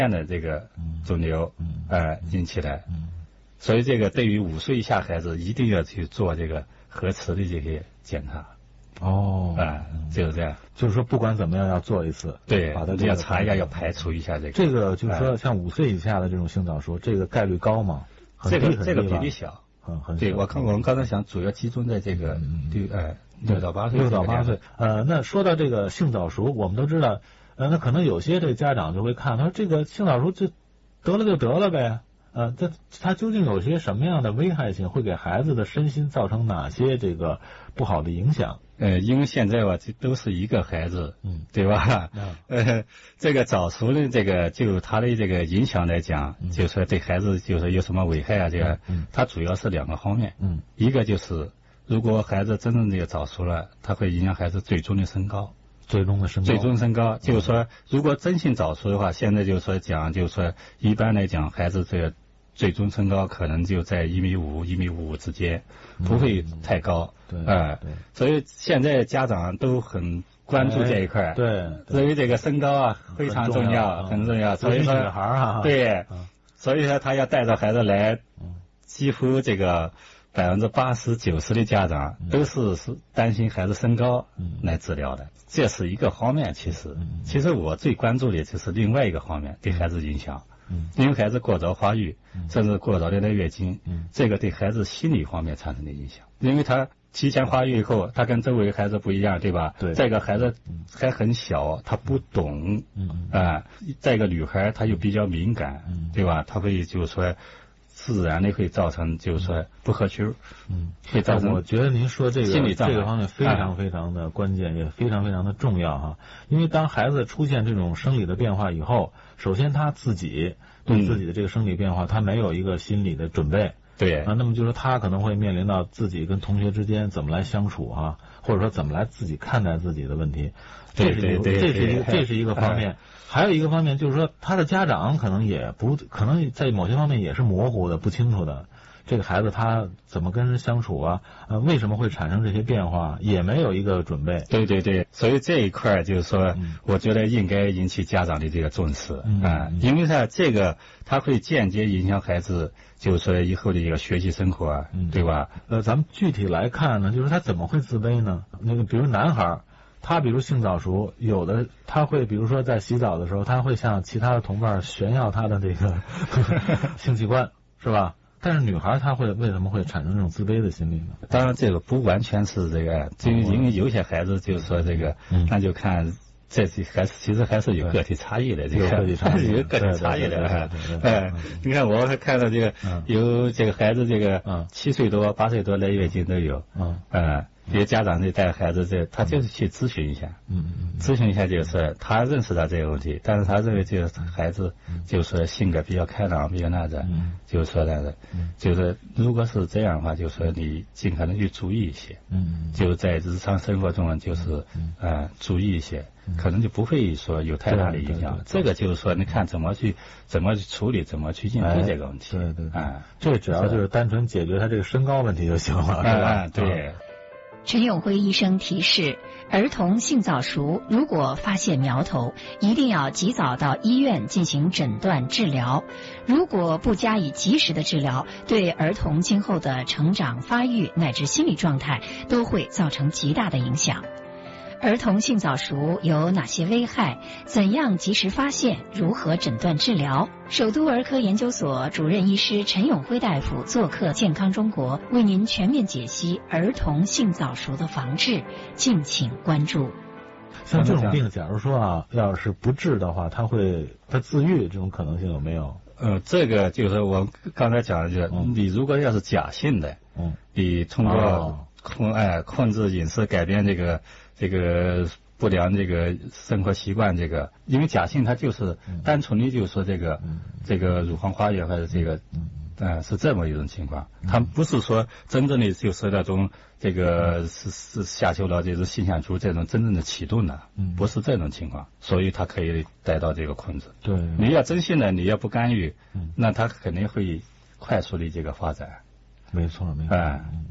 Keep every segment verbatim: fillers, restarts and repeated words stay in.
样的这个肿瘤，呃，引起的。所以这个对于五岁以下孩子一定要去做这个核磁的这些检查。 哦， 啊、嗯，就是这样。 就是说，不管怎么样，要做一次， 对， 把它要查一下，要排除一下这个。 这个就是说，像五岁以下的这种性早熟，这个概率高吗？ 这个这个比例小， 很很小。 对，我看我们刚才想，主要集中在这个六呃六到八岁。 六到八岁，呃，那说到这个性早熟，我们都知道，呃，那可能有些这个家长就会看，他说这个性早熟就得了就得了呗。呃，这它究竟有些什么样的危害性，会给孩子的身心造成哪些这个不好的影响？ 呃，因为现在吧，这都是一个孩子，嗯，对吧？嗯，呃，这个早熟的这个就它的这个影响来讲，嗯、就是说对孩子就是有什么危害啊？这个，嗯，它主要是两个方面，嗯，一个就是如果孩子真正这个早熟了，它会影响孩子最终的身高。 最终的身高， 最终身高，就是说，如果真性早熟的话，现在就是说讲，就是说，一般来讲，孩子这个最终身高可能就在一米五、一米五五之间，不会太高。 对， 呃，所以现在家长都很关注这一块。 对， 所以这个身高啊非常重要，很重要。所以说， 女孩啊， 对，所以说他要带着孩子来，几乎这个。百分之八十九十的家长都是是担心孩子身高来治疗的，这是一个方面。其实，其实我最关注的就是另外一个方面，对孩子影响。因为孩子过早发育，甚至过早的来月经，这个对孩子心理方面产生的影响。因为他提前发育以后，他跟周围孩子不一样，对吧？ 对。 再一个孩子还很小，他不懂，啊，再一个女孩她又比较敏感，对吧？她会就是说。自然的会造成，就是说不合群， 嗯， 会造成。 我觉得您说这个心理障碍这个方面非常非常的关键，也非常非常的重要哈。因为当孩子出现这种生理的变化以后，首先他自己对自己的这个生理变化，他没有一个心理的准备。 对啊，那么就是他可能会面临到自己跟同学之间怎么来相处哈，或者说怎么来自己看待自己的问题，这是一个这是一个这是一个方面。还有一个方面就是说，他的家长可能也不可能在某些方面也是模糊的、不清楚的。这个孩子他怎么跟人相处啊？呃，为什么会产生这些变化？也没有一个准备。 对对对，所以这一块就是说，嗯、我觉得应该引起家长的这个重视啊、 嗯呃， 因为呢，这个他会间接影响孩子，就是说以后的一个学习生活，嗯、对吧？ 呃，咱们具体来看呢，就是他怎么会自卑呢？那个，比如男孩。他比如性早熟，有的他会比如说在洗澡的时候，他会向其他的同伴炫耀他的这个性器官，是吧？但是女孩她会为什么会产生这种自卑的心理呢？ 当然，这个不完全是这个，就因为有些孩子就是说这个，嗯、那就看这还是其实还是有个体差异的，这个有个体差异， 有个体差异的。哎，你看我还看到这个有这个孩子这个七岁多、八岁多来月经都有，嗯啊。有些家长就带孩子这，他就是去咨询一下，嗯嗯，咨询一下就是他认识到这个问题，但是他认为这个孩子就是说性格比较开朗，比较那个，嗯，就是说那个，就是如果是这样的话，就是说你尽可能去注意一些，嗯，就在日常生活中就是呃注意一些，可能就不会说有太大的影响。这个就是说，你看怎么去怎么去处理，怎么去应对这个问题。 对对啊， 这只要就是单纯解决他这个身高问题就行了，是吧？ 对。 陈永辉医生提示，儿童性早熟如果发现苗头，一定要及早到医院进行诊断治疗。如果不加以及时的治疗，对儿童今后的成长发育乃至心理状态都会造成极大的影响。儿童性早熟有哪些危害？怎样及时发现？如何诊断治疗？首都儿科研究所主任医师陈永辉大夫做客健康中国，为您全面解析儿童性早熟的防治，敬请关注。 像这种病，假如说啊，要是不治的话，他会他自愈这种可能性有没有？ 呃，这个就是我刚才讲的，就是、嗯、你如果要是假性的，嗯，你通过控哎控制饮食，改变这个。这个不良这个生活习惯，这个因为假性它就是单纯的就是说这个、嗯、这个乳房发育或者这个呃是这么一种情况，它不是说真正的就是那种这个是是下丘脑就是性腺球这种真正的启动的，不是这种情况，所以它可以带到这个控制。 对， 你要真性的，你要不干预，那它肯定会快速的这个发展。 没错，没错。 哎、 嗯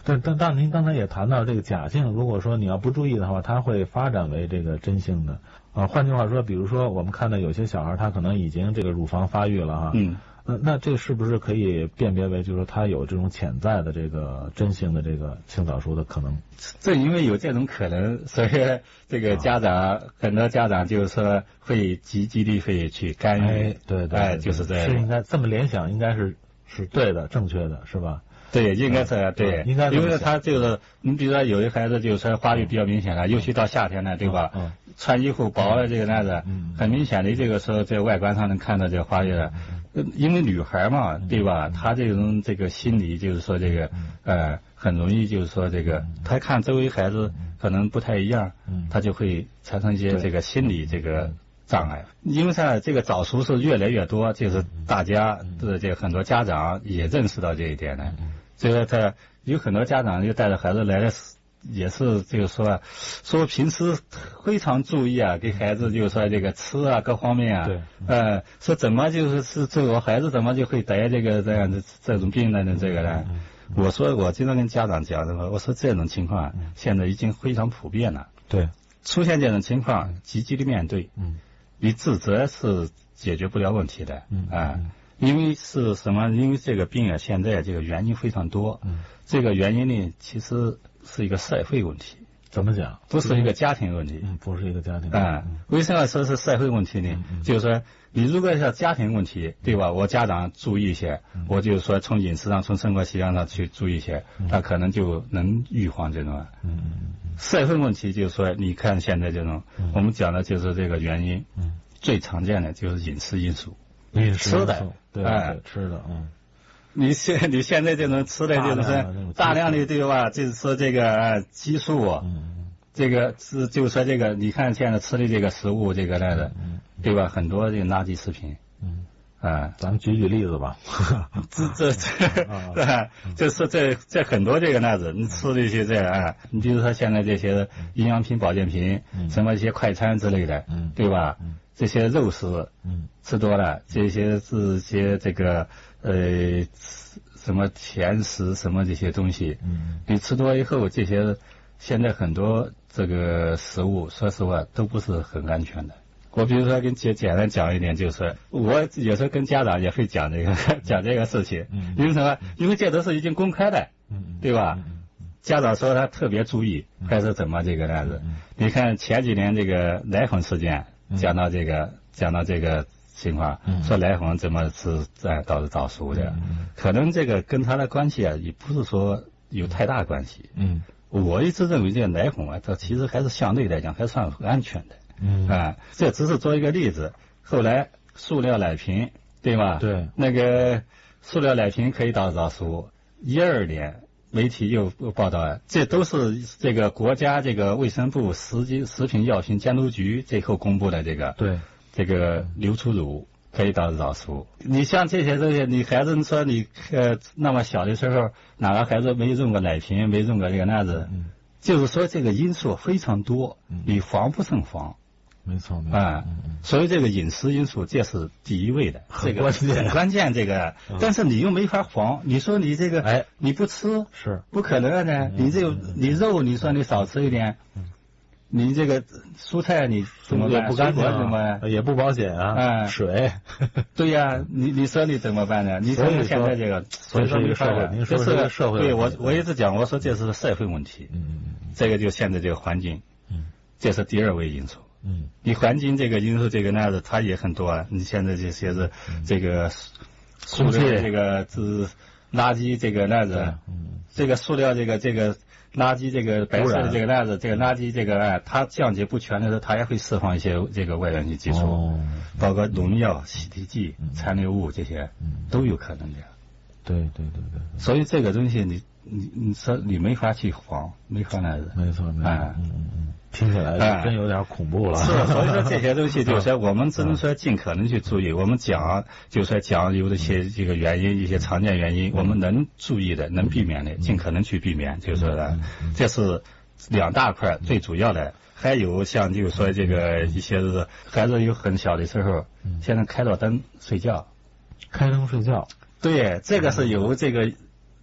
但但但您刚才也谈到这个假性，如果说你要不注意的话，它会发展为这个真性的啊。换句话说，比如说我们看到有些小孩他可能已经这个乳房发育了哈， 嗯， 那那这是不是可以辨别为就是说他有这种潜在的这个真性的这个性早熟的可能？ 正因为有这种可能，所以这个家长、啊、很多家长就是说会积极地会去干预， 哎，对 对, 对， 哎，就是这样， 是应该这么联想，应该是是对的，正确的，是吧？ 对，应该是、嗯、对， 应该， 因为他就是，你比如说有的孩子就是说发育比较明显了，嗯、尤其到夏天了，对吧？ 嗯， 穿衣服薄了这个那子， 嗯， 很明显的这个时候在外观上能看到这个发育了。嗯、因为女孩嘛，对吧？她这种这个心理就是说这个，呃，很容易就是说这个，她看周围孩子可能不太一样， 嗯， 她就会产生一些这个心理这个障碍。因为啥？这个早熟是越来越多，就是大家的这个很多家长也认识到这一点呢。这个他有很多家长就带着孩子来了，也是就是说，说平时非常注意啊，给孩子就是说这个吃啊各方面啊， 对， 呃，说怎么就是是这我孩子怎么就会得这个这样的这种病呢？这个呢？我说我经常跟家长讲的话，我说这种情况现在已经非常普遍了。 对， 出现这种情况，积极的面对， 嗯， 你自责是解决不了问题的， 嗯啊。因为是什么？因为这个病啊，现在这个原因非常多。 嗯， 这个原因呢，其实是一个社会问题。 怎么讲？ 不是一个家庭问题。 嗯，不是一个家庭问题。 啊、嗯，为什么说是社会问题呢？ 嗯、 就是说，你如果是家庭问题，对吧？我家长注意一些， 嗯、 我就是说从饮食上、从生活习惯上去注意一些，那、嗯、可能就能预防这种。 嗯嗯嗯。社会问题就是说，你看现在这种， 嗯、 我们讲的就是这个原因。 嗯。 最常见的就是饮食因素。 饮食吃的， 对，哎，吃的，嗯， 你现你现在这种吃的就是大量的对吧？就是说这个呃激素， 嗯， 这个是就是说这个，你看现在吃的这个食物这个来的， 嗯， 对吧？很多这个垃圾食品， 嗯， 啊， 咱们举举例子吧， 这这这，啊，就是这这很多这个那子，你吃的一些这啊，你比如说现在这些营养品、保健品，什么一些快餐之类的， 嗯， 对吧？这些肉食， 嗯， 吃多了，这些是些这个呃什么甜食什么这些东西， 嗯， 你吃多以后，这些现在很多这个食物，说实话都不是很安全的。我比如说跟简简单讲一点，就是我有时候跟家长也会讲这个讲这个事情， 嗯， 因为什么？因为这都是已经公开的， 嗯， 对吧？ 嗯， 家长说他特别注意，还是怎么这个样子？你看前几年这个奶粉事件。讲到这个，讲到这个情况， 嗯、 说奶粉怎么是在导致早熟的， 嗯、 可能这个跟他的关系啊，也不是说有太大关系。 嗯， 我一直认为这个奶粉啊，它其实还是相对来讲还算很安全的。 嗯啊，这只是做一个例子。后来塑料奶瓶，对吧？ 对， 那个塑料奶瓶可以导致早熟。一二年。媒体又报道，这都是这个国家这个卫生部食品食品药品监督局最后公布的这个对这个流出乳可以导致早熟。你像这些东西，你孩子说你呃那么小的时候，哪个孩子没用过奶瓶，没用过这个那子， 嗯， 就是说这个因素非常多，你防不胜防。 没错，没错， 啊、嗯，所以这个饮食因素这是第一位的， 这个很关键。这个， 嗯、 但是你又没法防。你说你这个， 哎， 你不吃是不可能的。 嗯、 你这你肉，你说你少吃一点， 嗯、 你这个蔬菜你怎么办？ 不干净怎么也不保险啊？ 啊， 水， 对呀、啊，你你说你怎么办呢？你说现在这个， 所以说这个社会，您说这个社会， 对我我一直讲，我说这是社会问题。 嗯， 这个就现在这个环境， 嗯， 这是第二位因素。 嗯， 你环境这个因素这个那样子，它也很多啊。你现在这些是这个塑料这个是垃圾这个那子， 嗯， 这个塑料这个这个垃圾这个白色的这个那子，这个垃圾这个啊，它降解不全的时候，它也会释放一些这个外源性激素， 哦， 包括农药、洗涤剂、残留物这些都有可能的。 对对对对， 所以这个东西你你你说你没法去防，没法那子。 没错，没错，嗯嗯嗯。听起来真有点恐怖了。 是，所以说这些东西就是说，我们只能说尽可能去注意。我们讲就是说讲有一些这个原因，一些常见原因，我们能注意的、能避免的，尽可能去避免。就是说的，这是两大块最主要的。还有像就是说这个一些是孩子有很小的时候，现在开着灯睡觉， 开灯睡觉。 对，这个是有这个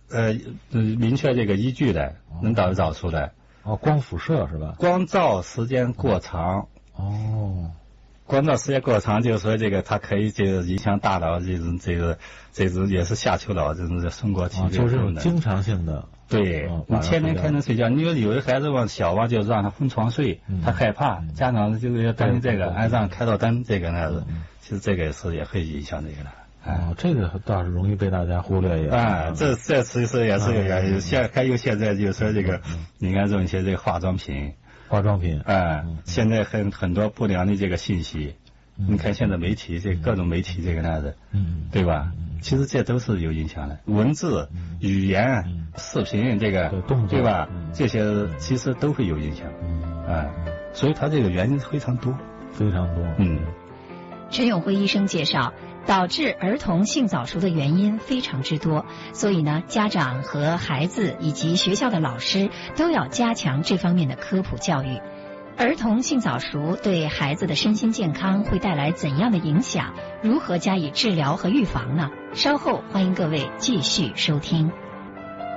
呃明确这个依据的，能导致早熟的。 哦，光辐射是吧？ 光照时间过长。 哦。 光照时间过长，就是说这个它可以这个影响大脑这种这个这种也是下丘脑这种松果体、 哦，就是这种经常性的。 对， 哦、 你天天开灯睡觉，你说有的孩子往小嘛，就让他分床睡，嗯、他害怕，嗯、家长就是要担心这个，哎、嗯，让开到灯这个那个，嗯、其实这个是也会影响这个的。 哦，这个倒是容易被大家忽略一点。啊，这这其实也是个原因。现还有现在就是说这个，你看这种一些这个化妆品。 化妆品， 哎、嗯，现在很很多不良的这个信息，嗯、你看现在媒体这各种媒体这个那的，嗯，对吧？嗯、其实这都是有影响的，文字、嗯、语言、嗯、视频这个， 动作， 对吧？嗯、这些其实都会有影响，嗯，哎，所以它这个原因非常多， 非常多， 嗯。 陈永辉医生介绍，导致儿童性早熟的原因非常之多，所以呢，家长和孩子以及学校的老师都要加强这方面的科普教育。儿童性早熟对孩子的身心健康会带来怎样的影响？如何加以治疗和预防呢？稍后欢迎各位继续收听。